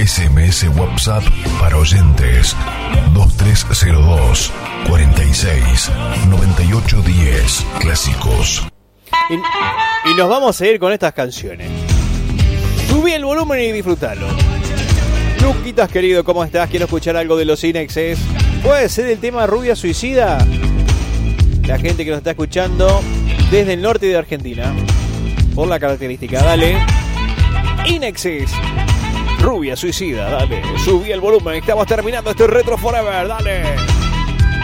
SMS WhatsApp para oyentes 2302 46 98 10. Clásicos. Y nos vamos a ir con estas canciones. Subí el volumen y disfrutalo. Luquitas querido, ¿cómo estás? Quiero escuchar algo de los Inexes. ¿Puede ser el tema Rubia Suicida? La gente que nos está escuchando desde el norte de Argentina, por la característica, dale. Inexes, Rubia Suicida, dale. Subí el volumen, estamos terminando este Retro Forever, dale.